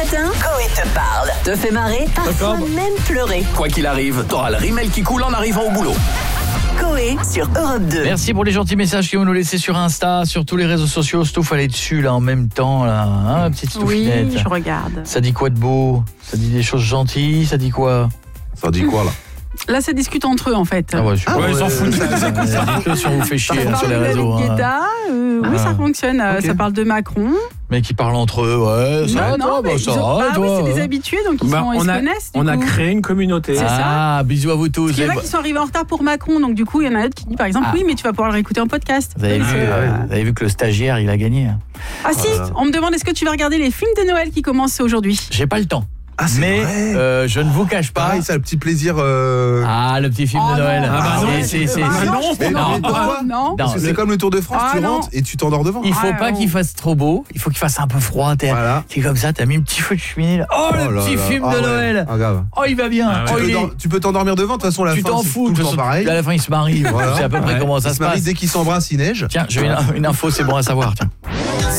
matin, Coé te parle. Te fait marrer, parfois même pleurer. Quoi qu'il arrive, t'auras le rimel qui coule en arrivant au boulot. Coé sur Europe 2. Merci pour les gentils messages que vous nous laissez sur Insta, sur tous les réseaux sociaux. Stouff, allez dessus là en même temps là, hein, petite Stouffinette. Oui, je regarde. Ça dit quoi de beau? Ça dit des choses gentilles? Ça dit quoi? Ça dit quoi là? Là, ça discute entre eux en fait. Ah ouais, ils s'en foutent. Si on vous fait chier sur les réseaux. Guetta, oui, ça fonctionne. Okay. Ça parle de Macron. Mais qui parlent entre eux, ouais, ça va toi, mais ça ils ont- va toi. oui, c'est des habitués, donc ils se connaissent. On a créé une communauté. C'est ça. Ah, bisous à vous tous. Il y en a qui sont arrivés en retard pour Macron, donc du coup, il y en a un autre qui dit par exemple, oui, mais tu vas pouvoir le réécouter en podcast. Vous avez vu que le stagiaire, il a gagné. Ah si, on me demande est-ce que tu vas regarder les films de Noël qui commencent aujourd'hui? J'ai pas le temps. Ah, c'est mais vrai. je ne vous cache pas. Pareil, ça le petit plaisir. Ah, le petit film de Noël. Non. Ah, bah non. Non. Parce que c'est comme le Tour de France, tu rentres et tu t'endors devant. Il faut pas qu'il fasse trop beau, il faut qu'il fasse un peu froid. Voilà. C'est comme ça, t'as mis un petit feu de cheminée là. Oh, le petit film de Noël. Ah, grave. Oh, il va bien. Tu peux t'endormir devant, de toute façon la Tu fin t'en c'est fous, tout le temps pareil. à la fin il se marie. Voilà. C'est à peu près comment ça Ils se se marient passe. dès qu'ils s'embrassent, il neige. Tiens, j'ai une info, c'est bon à savoir. Tiens.